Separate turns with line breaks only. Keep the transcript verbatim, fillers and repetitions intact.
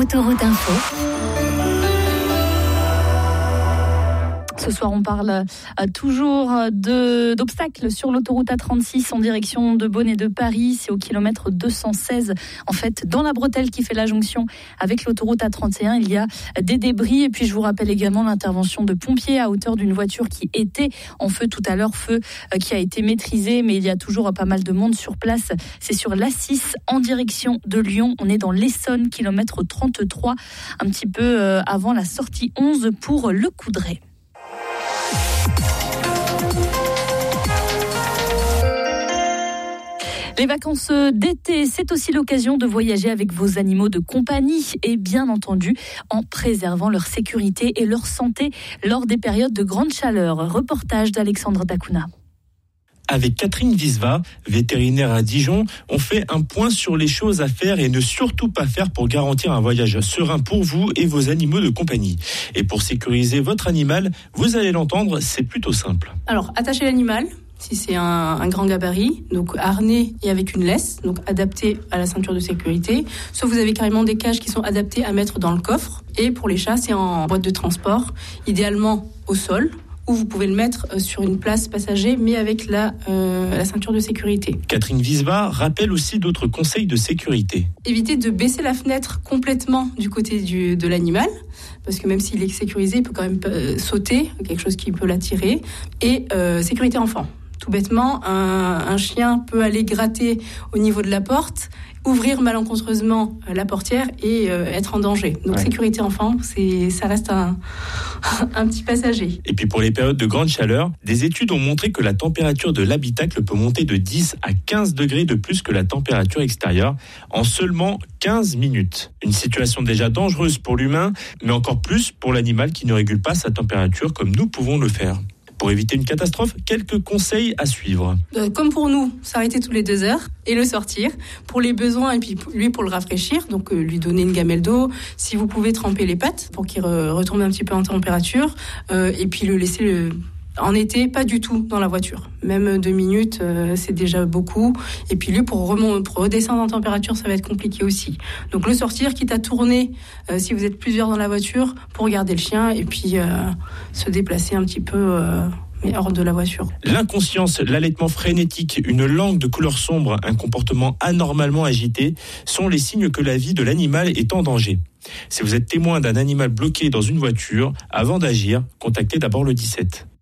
Autoroute Info.
Ce soir, on parle euh, toujours de, d'obstacles sur l'autoroute A trente-six en direction de Beaune et de Paris. C'est au kilomètre deux cent seize, en fait, dans la bretelle qui fait la jonction avec l'autoroute A trente et un. Il y a des débris. Et puis, je vous rappelle également l'intervention de pompiers à hauteur d'une voiture qui était en feu tout à l'heure. Feu euh, qui a été maîtrisé, mais il y a toujours pas mal de monde sur place. C'est sur l'A six en direction de Lyon. On est dans l'Essonne, kilomètre trente-trois, un petit peu euh, avant la sortie onze pour Le Coudray. Les vacances d'été, c'est aussi l'occasion de voyager avec vos animaux de compagnie et bien entendu en préservant leur sécurité et leur santé lors des périodes de grande chaleur. Reportage d'Alexandre Dacuna.
Avec Catherine Visva, vétérinaire à Dijon, on fait un point sur les choses à faire et ne surtout pas faire pour garantir un voyage serein pour vous et vos animaux de compagnie. Et pour sécuriser votre animal, vous allez l'entendre, c'est plutôt simple.
Alors, attachez l'animal. Si c'est un, un grand gabarit, donc harnais et avec une laisse, donc adapté à la ceinture de sécurité. Soit vous avez carrément des cages qui sont adaptées à mettre dans le coffre. Et pour les chats, c'est en boîte de transport, idéalement au sol, où vous pouvez le mettre sur une place passager, mais avec la, euh, la ceinture de sécurité.
Catherine Visva rappelle aussi d'autres conseils de sécurité.
Évitez de baisser la fenêtre complètement du côté du, de l'animal, parce que même s'il est sécurisé, il peut quand même euh, sauter, quelque chose qui peut l'attirer. Et euh, sécurité enfant. Tout bêtement, un, un chien peut aller gratter au niveau de la porte, ouvrir malencontreusement la portière et euh, être en danger. Donc ouais. Sécurité enfant, c'est, ça reste un, un petit passager.
Et puis pour les périodes de grande chaleur, des études ont montré que la température de l'habitacle peut monter de dix à quinze degrés de plus que la température extérieure en seulement quinze minutes. Une situation déjà dangereuse pour l'humain, mais encore plus pour l'animal qui ne régule pas sa température comme nous pouvons le faire. Pour éviter une catastrophe, quelques conseils à suivre.
Euh, comme pour nous, s'arrêter tous les deux heures et le sortir. Pour les besoins et puis lui pour le rafraîchir, donc euh, lui donner une gamelle d'eau. Si vous pouvez tremper les pattes pour qu'il re- retombe un petit peu en température. Euh, et puis le laisser le... En été, pas du tout dans la voiture. Même deux minutes, euh, c'est déjà beaucoup. Et puis lui, pour, remont- pour redescendre en température, ça va être compliqué aussi. Donc le sortir, quitte à tourner, euh, si vous êtes plusieurs dans la voiture, pour garder le chien et puis euh, se déplacer un petit peu... Euh, mais hors de la voiture.
L'inconscience, l'allaitement frénétique, une langue de couleur sombre, un comportement anormalement agité sont les signes que la vie de l'animal est en danger. Si vous êtes témoin d'un animal bloqué dans une voiture, avant d'agir, contactez d'abord le dix-sept.